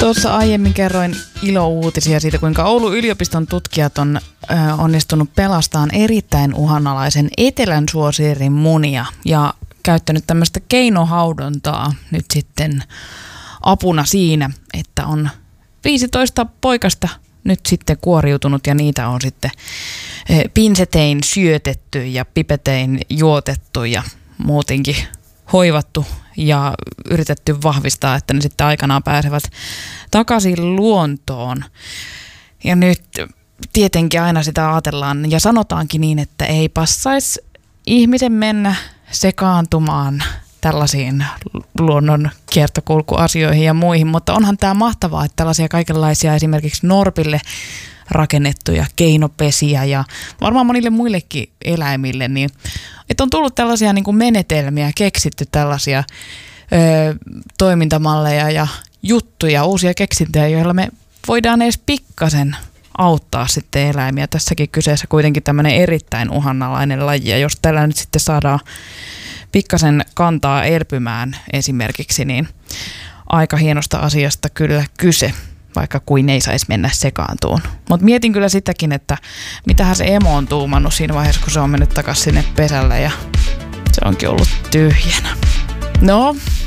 Tuossa aiemmin kerroin ilouutisia siitä, kuinka Oulun yliopiston tutkijat on onnistunut pelastamaan erittäin uhanalaisen etelän suosiirin munia ja käyttänyt tämmöistä keinohaudontaa nyt sitten apuna siinä, että on 15 poikasta nyt sitten kuoriutunut ja niitä on sitten pinsetein syötetty ja pipetein juotettu ja muutenkin hoivattu ja yritetty vahvistaa, että ne sitten aikanaan pääsevät takaisin luontoon. Ja nyt tietenkin aina sitä ajatellaan ja sanotaankin niin, että ei passaisi ihmisen mennä sekaantumaan tällaisiin luonnon kiertokulkuasioihin ja muihin, mutta onhan tämä mahtavaa, että tällaisia kaikenlaisia esimerkiksi norpille rakennettuja keinopesiä ja varmaan monille muillekin eläimille, niin että on tullut tällaisia niin kuin menetelmiä, keksitty tällaisia toimintamalleja ja juttuja, uusia keksintöjä, joilla me voidaan edes pikkasen auttaa sitten eläimiä. Tässäkin kyseessä kuitenkin tämmöinen erittäin uhanalainen laji, ja jos tällä nyt sitten saadaan pikkasen kantaa elpymään esimerkiksi, niin aika hienosta asiasta kyllä kyse, vaikka kuin ei saisi mennä sekaantuun. Mutta mietin kyllä sitäkin, että mitähän se emo on tuumannut siinä vaiheessa, kun se on mennyt takaisin sinne pesälle ja se onkin ollut tyhjänä. No,